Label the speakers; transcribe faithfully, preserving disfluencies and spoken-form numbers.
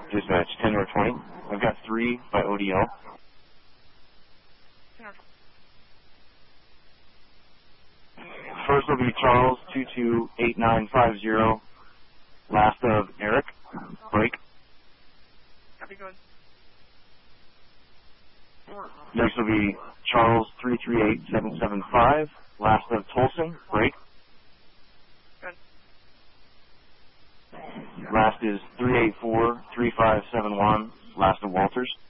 Speaker 1: Dispatch, ten or twenty. I've got three by O D L. First will be Charles, two two eight nine five zero. Last of Eric, break.
Speaker 2: Copy, go ahead.
Speaker 1: Next will be Charles, three three eight seven seven five. Last of Tolson, break.
Speaker 2: Good.
Speaker 1: Last is three eight four three five seven one. Last of Walters.